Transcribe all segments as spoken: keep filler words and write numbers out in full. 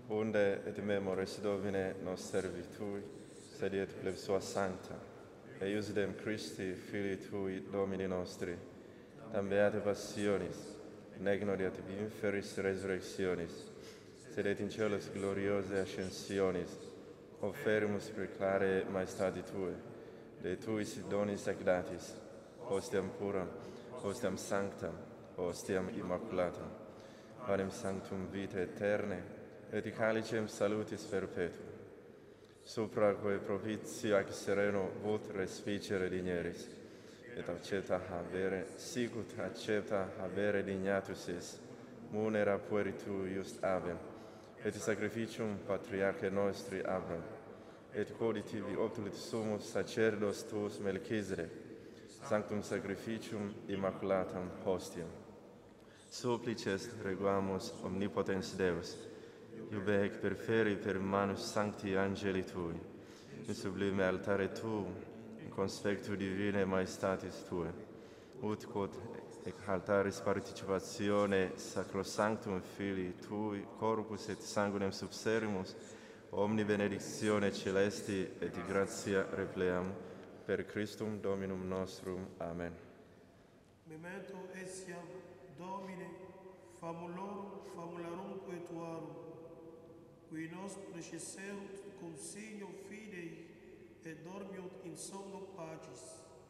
unde et memoris Domine nos servitui, sed et plebsua sancta, eius dem Christi, Filii Tui, Domini nostri, tam beate passionis, negnori et inferis resurrectionis, sed et in celos gloriose ascensionis, offerimus preclare maestati Tue, de Tuis donis ac datis, hostiam puram, hostiam sanctam, hostiam immaculatam, panem sanctum vitae aeterne, et calicem salutis perpetuum, supra quae propitio ac sereno vot respicere digneris, et accepta habere, sicut accepta habere dignatus is, munera pueri tu just avem, et sacrificium patriarche nostri Abram, et coditivi optulit sumus sacerdos tuus Melchisedec, sanctum sacrificium immaculatam hostiam. Supplices reguamus omnipotens Deus, iube ec perferi per manus sancti angeli Tui, in sublime altare Tuum, in conspectu divine maestatis Tue, ut quod ec altaris participatione sacrosanctum Filii Tui, corpus et sanguinem subservimus, omni benedictione celesti et gratia repleam, per Christum Dominum nostrum. Amen. Memento etiam Domine, famulorum famularumque tuarum, qui nos praeceserunt cum signo fidei, et dormiunt in somno pacis.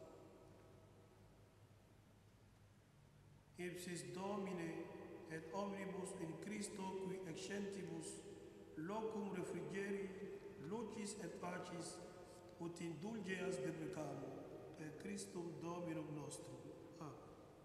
Ipsis Domine, et omnibus in Christo qui excentibus, locum refrigeri, lucis et pacis, ut indulgeas deprecamur, per Christum Dominum nostrum. Amen.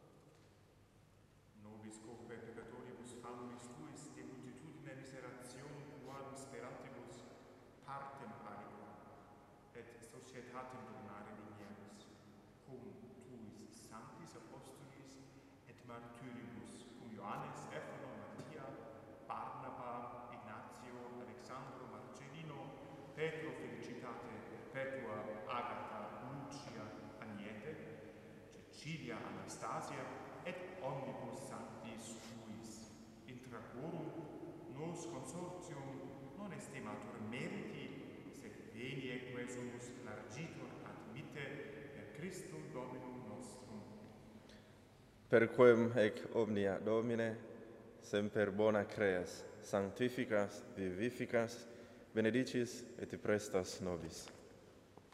Nobis corpe peccatoribus familis tuis de multitudine miserationum tuarum speratibus partem aliquam, et societatem donare dignerus, cum tuis sanctis apostolis et martyribus, cum Ioannes, Stephanom, Mattia, Barnaba, Ignatio, Alexandro, Marcellino, Petro, Felicitate, Perpetua, Agatha, Lucia, Agnete, Cecilia, Anastasia, et omnibus sanctis tuis, intra quorum nos consortium non estimatur meriti, sed venie quae sumus largitur admitte per Christum Dominum nostrum. Per quem ec omnia Domine, semper bona creas, sanctificas, vivificas, benedicis et prestas nobis.